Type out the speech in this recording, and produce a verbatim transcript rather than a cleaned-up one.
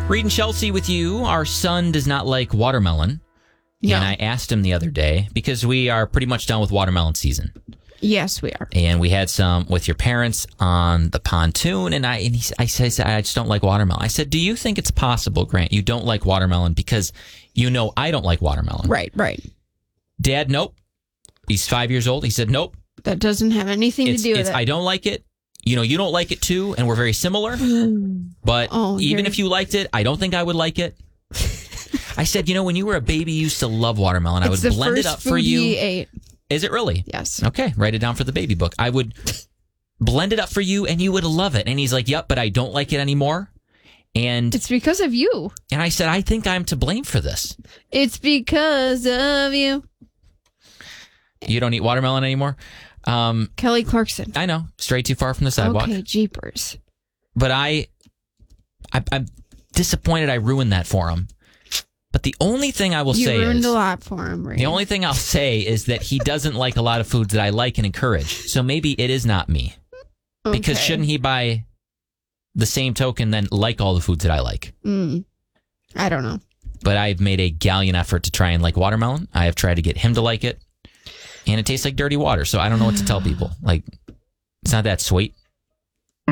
Reed and Chelsea with you. Our son does not like watermelon. Yeah. And I asked him the other day, because we are pretty much done with watermelon season. Yes, we are. And we had some with your parents on the pontoon. And I and he, I said, I just don't like watermelon. I said, do you think it's possible, Grant, you don't like watermelon because you know I don't like watermelon? Right, right. Dad, nope. He's five years old. He said, nope. That doesn't have anything It's, to do with it's, it. I don't like it. You know, you don't like it too, and we're very similar. But Oh, even you're- if you liked it, I don't think I would like it. I said, you know, when you were a baby, you used to love watermelon. I would It's the blend it first up for food you. he ate. Is it really? Yes. Okay, write it down for the baby book. I would blend it up for you, and you would love it. And he's like, yep, but I don't like it anymore. And It's because of you. and I said, I think I'm to blame for this. It's because of you. You don't eat watermelon anymore? Um, Kelly Clarkson. I know, straight too far from the sidewalk. Okay, jeepers. But I, I, I'm disappointed I ruined that for him. But the only thing I will You say ruined is, a lot for him, Ray. the only thing I'll say is that he doesn't like a lot of foods that I like and encourage. So maybe it is not me. Because Okay. shouldn't he, by the same token, then like all the foods that I like? Mm. I don't know. But I've made a gallant effort to try and like watermelon. I have tried to get him to like it. And it tastes like dirty water. So I don't know what to tell people. Like, it's not that sweet.